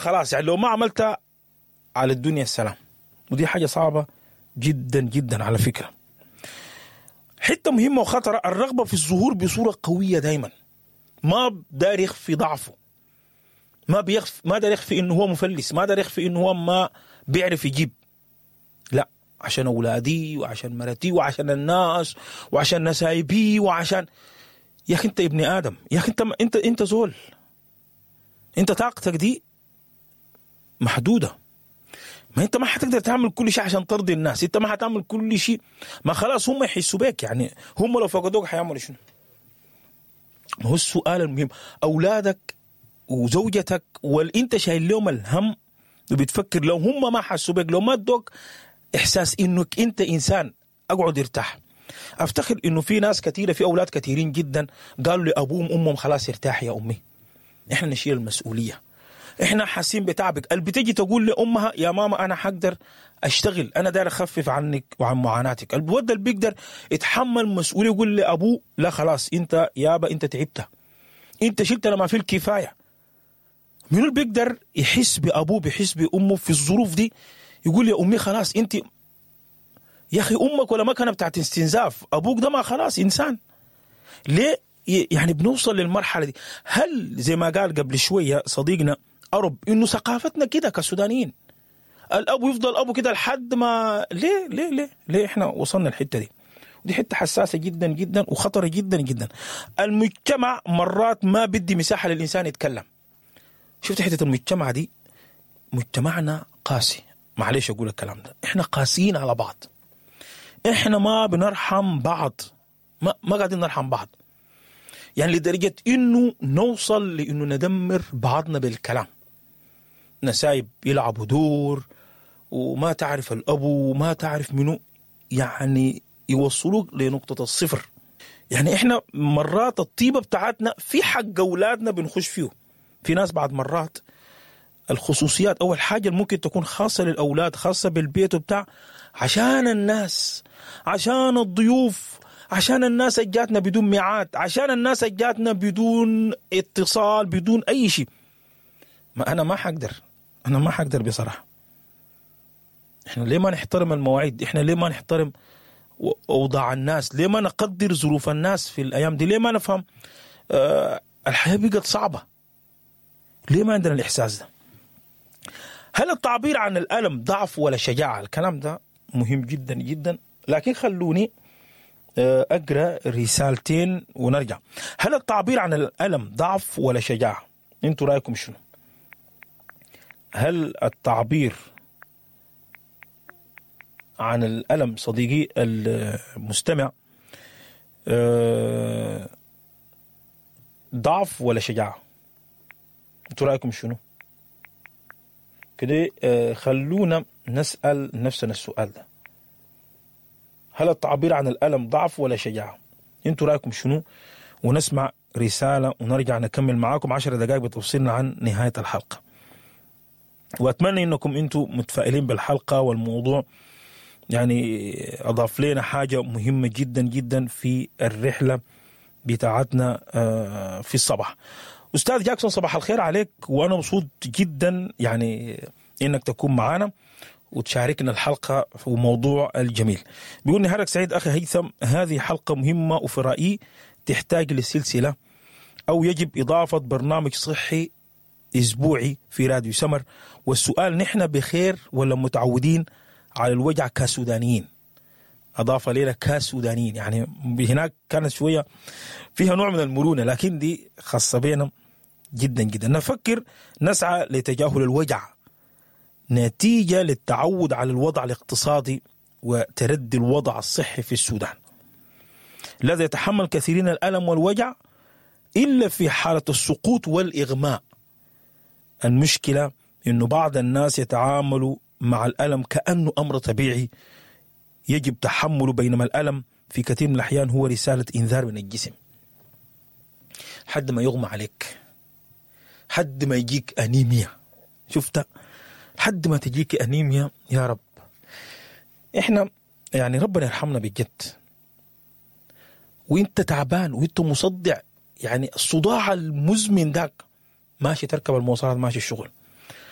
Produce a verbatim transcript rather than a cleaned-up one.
خلاص يعني لو ما عملتها على الدنيا السلام. ودي حاجة صعبة جدا جدا على فكرة. حتة مهمة وخطرة، الرغبة في الظهور بصورة قوية دايما، ما دار يخفي ضعفه، ما بيخفي، ما دار يخفي انه هو مفلس، ما دار يخفي انه هو ما بيعرف يجيب، لا عشان اولادي وعشان مرتي وعشان الناس وعشان نسايبي وعشان. يا اخي انت ابن ادم، يا اخي انت انت انت زول، انت طاقتك دي محدودة، ما انت ما حتقدر تعمل كل شيء عشان ترضي الناس، انت ما حتعمل كل شيء، ما خلاص هم يحسوا بك، يعني هم لو فقدوك حيعملوا شنو؟ ما هو السؤال المهم، اولادك وزوجتك والانت شايل لهم الهم وبتفكر لو هم ما حسوا بك، لو ما ادوك احساس انك انت انسان، اقعد ارتاح. افتخر انه في ناس كثيره، في اولاد كثيرين جدا قالوا لابوهم امهم خلاص ارتاح يا امي، احنا نشيل المسؤوليه، احنا حاسين بتعبك. اللي بتجي تقول لامها يا ماما انا حقدر اشتغل، انا داير اخفف عنك وعن معاناتك. الولد اللي بيقدر يتحمل مسؤوليه يقول لابوه لا خلاص انت يابا انت تعبت، انت شلت لما في الكفايه. منو اللي بيقدر يحس بابوه بيحس بامه في الظروف دي، يقول يا امي خلاص انت يا اخي امك ولا مكنه بتاعت استنزاف، ابوك ده ما خلاص انسان. ليه يعني بنوصل للمرحله دي؟ هل زي ما قال قبل شويه صديقنا أرب انه ثقافتنا كده كسودانيين، الاب يفضل ابو كده لحد ما ليه ليه ليه ليه احنا وصلنا الحته دي؟ ودي حته حساسه جدا جدا وخطره جدا جدا. المجتمع مرات ما بدي مساحه للانسان يتكلم. شفت حته المجتمع دي؟ مجتمعنا قاسي، معليش اقول الكلام ده، احنا قاسيين على بعض، احنا ما بنرحم بعض، ما ما قاعدين نرحم بعض، يعني لدرجه انه نوصل لانه ندمر بعضنا بالكلام. نسايب يلعبوا دور وما تعرف الابو وما تعرف منو، يعني يوصلوك لنقطه الصفر. يعني احنا مرات الطيبه بتاعتنا في حق اولادنا بنخش فيه. في ناس بعد مرات الخصوصيات اول حاجه ممكن تكون خاصه للاولاد، خاصه بالبيت وبتاع، عشان الناس، عشان الضيوف، عشان الناس جاتنا بدون ميعاد، عشان الناس جاتنا بدون اتصال، بدون اي شيء. ما انا ما حقدر، انا ما حقدر بصراحه. احنا ليه ما نحترم المواعيد؟ احنا ليه ما نحترم اوضاع الناس؟ ليه ما نقدر ظروف الناس في الايام دي؟ ليه ما نفهم آه الحياه بقت صعبه؟ ليه ما عندنا الاحساس ده؟ هل التعبير عن الالم ضعف ولا شجاعه؟ الكلام ده مهم جدا جدا، لكن خلوني اقرا رسالتين ونرجع. هل التعبير عن الالم ضعف ولا شجاعه؟ انتوا رايكم شنو؟ هل التعبير عن الالم صديقي المستمع ضعف ولا شجاعه؟ انتوا رايكم شنو كده؟ خلونا نسال نفسنا السؤال ده. هل التعبير عن الالم ضعف ولا شجاعه؟ انتوا رايكم شنو؟ ونسمع رساله ونرجع نكمل معاكم. عشر دقائق بتوصلنا عن نهايه الحلقه، واتمنى انكم انتوا متفائلين بالحلقه والموضوع يعني اضاف لنا حاجه مهمه جدا جدا في الرحله بتاعتنا في الصباح. أستاذ جاكسون صباح الخير عليك، وأنا مبسوط جدا يعني إنك تكون معنا وتشاركنا الحلقة وموضوع الجميل. بيقول نهارك سعيد أخي هيثم، هذه حلقة مهمة وفي رأيي تحتاج للسلسلة، أو يجب إضافة برنامج صحي أسبوعي في راديو سمر. والسؤال نحن بخير ولا متعودين على الوجع كسودانيين؟ أضاف لنا كسودانيين، يعني هناك كانت شوية فيها نوع من المرونة، لكن دي خاصة بينا جدا جدا. نفكر نسعى لتجاهل الوجع نتيجة للتعود على الوضع الاقتصادي وتردي الوضع الصحي في السودان. لا يتحمل كثيرين الألم والوجع إلا في حالة السقوط والإغماء. المشكلة إنه بعض الناس يتعاملوا مع الألم كأنه أمر طبيعي يجب تحمله، بينما الألم في كثير من الأحيان هو رسالة إنذار من الجسم. حد ما يغمى عليك، حد ما يجيك أنيميا، شفت؟ حد ما تجيك أنيميا يا رب. إحنا يعني ربنا يرحمنا بجد. وإنت تعبان وإنت مصدع، يعني الصداع المزمن داك، ماشي تركب المواصلات، ماشي الشغل،